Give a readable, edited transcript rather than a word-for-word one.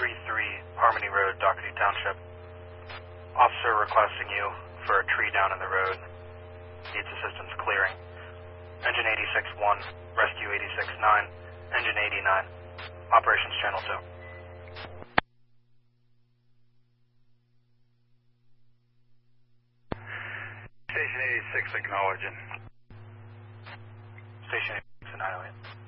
Harmony Road, Doherty Township. Officer requesting you for a tree down in the road. Needs assistance clearing. Engine 86-1, Rescue 86-9, Engine 89. Operations Channel 2. Station 86 acknowledging. Station 86 and 908.